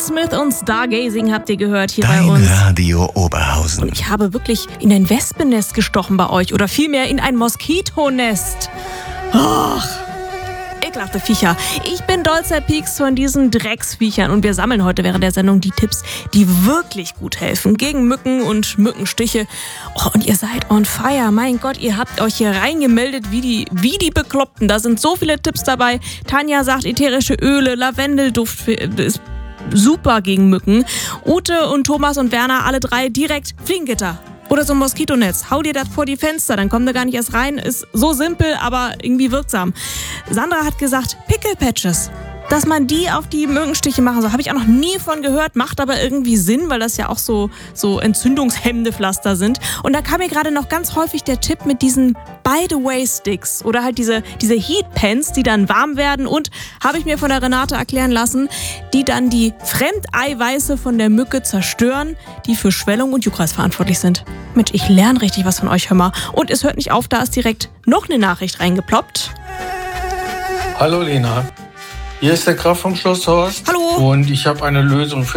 Smith und Stargazing habt ihr gehört hier Dein bei uns. Radio Oberhausen. Und ich habe wirklich in ein Wespennest gestochen bei euch. Oder vielmehr in ein Moskitonest. Ach, ekelhafte Viecher. Ich bin Dolzer Peaks von diesen Drecksviechern und wir sammeln heute während der Sendung die Tipps, die wirklich gut helfen gegen Mücken und Mückenstiche. Oh, und ihr seid on fire. Mein Gott, ihr habt euch hier reingemeldet wie die Bekloppten. Da sind so viele Tipps dabei. Tanja sagt, ätherische Öle, Lavendelduft ist super gegen Mücken. Ute und Thomas und Werner, alle drei direkt Fliegengitter. Oder so ein Moskitonetz. Hau dir das vor die Fenster, dann kommt ihr gar nicht erst rein. Ist so simpel, aber irgendwie wirksam. Sandra hat gesagt, Pickelpatches. Dass man die auf die Mückenstiche machen soll, habe ich auch noch nie von gehört, macht aber irgendwie Sinn, weil das ja auch so entzündungshemmende Pflaster sind. Und da kam mir gerade noch ganz häufig der Tipp mit diesen By-the-Way-Sticks oder halt diese Heat-Pens, die dann warm werden und, habe ich mir von der Renate erklären lassen, die dann die Fremdeiweiße von der Mücke zerstören, die für Schwellung und Juckreiz verantwortlich sind. Mensch, ich lerne richtig was von euch, hör mal. Und es hört nicht auf, da ist direkt noch eine Nachricht reingeploppt. Hallo Lena, hier ist der Graf vom Schloss Horst. Hallo. Und ich habe eine Lösung für